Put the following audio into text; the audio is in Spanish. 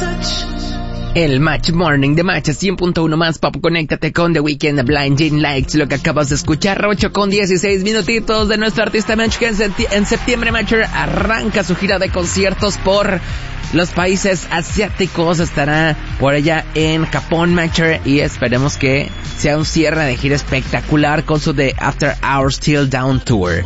El Match Morning de Match 100.1 más pop. Conéctate con The Weeknd, Blinding Lights, lo que acabas de escuchar. 8:16 minutitos de nuestro artista Match, que en septiembre Match arranca su gira de conciertos por los países asiáticos. Estará por allá en Japón Match, y esperemos que sea un cierre de gira espectacular con su The After Hours Till Down Tour.